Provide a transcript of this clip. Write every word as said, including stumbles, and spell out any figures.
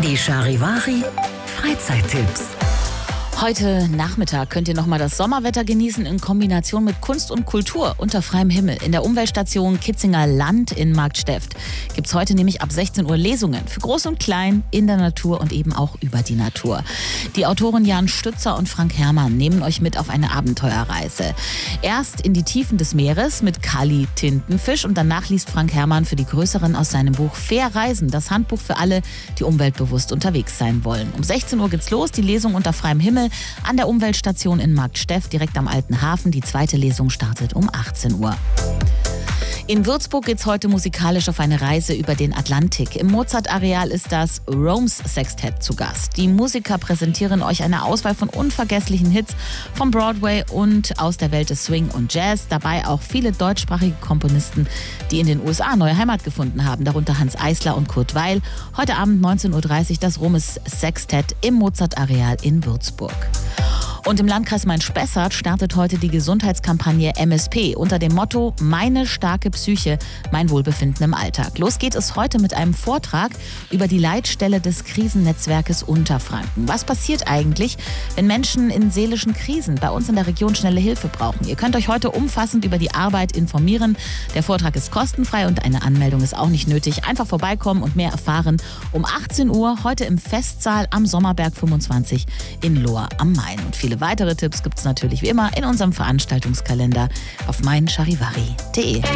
Die Charivari Freizeittipps. Heute Nachmittag könnt ihr nochmal das Sommerwetter genießen in Kombination mit Kunst und Kultur unter freiem Himmel. In der Umweltstation Kitzinger Land in Marktsteft gibt es heute nämlich ab sechzehn Uhr Lesungen für Groß und Klein in der Natur und eben auch über die Natur. Die Autoren Jan Stützer und Frank Herrmann nehmen euch mit auf eine Abenteuerreise. Erst in die Tiefen des Meeres mit Kali Tintenfisch und danach liest Frank Herrmann für die Größeren aus seinem Buch Fair Reisen, das Handbuch für alle, die umweltbewusst unterwegs sein wollen. Um sechzehn Uhr geht's los, die Lesung unter freiem Himmel an der Umweltstation in Marktsteft, direkt am Alten Hafen. Die zweite Lesung startet um achtzehn Uhr. In Würzburg geht's heute musikalisch auf eine Reise über den Atlantik. Im Mozart-Areal ist das Roms Sextett zu Gast. Die Musiker präsentieren euch eine Auswahl von unvergesslichen Hits vom Broadway und aus der Welt des Swing und Jazz. Dabei auch viele deutschsprachige Komponisten, die in den U S A neue Heimat gefunden haben, darunter Hanns Eisler und Kurt Weil. Heute Abend neunzehn Uhr dreißig das Roms Sextett im Mozart-Areal in Würzburg. Und im Landkreis Main-Spessart startet heute die Gesundheitskampagne M S P unter dem Motto Meine starke Psyche, mein Wohlbefinden im Alltag. Los geht es heute mit einem Vortrag über die Leitstelle des Krisennetzwerkes Unterfranken. Was passiert eigentlich, wenn Menschen in seelischen Krisen bei uns in der Region schnelle Hilfe brauchen? Ihr könnt euch heute umfassend über die Arbeit informieren. Der Vortrag ist kostenfrei und eine Anmeldung ist auch nicht nötig. Einfach vorbeikommen und mehr erfahren um achtzehn Uhr heute im Festsaal am Sommerberg fünfundzwanzig in Lohr am Main. Und viele weitere Tipps gibt es natürlich wie immer in unserem Veranstaltungskalender auf mein charivari punkt de.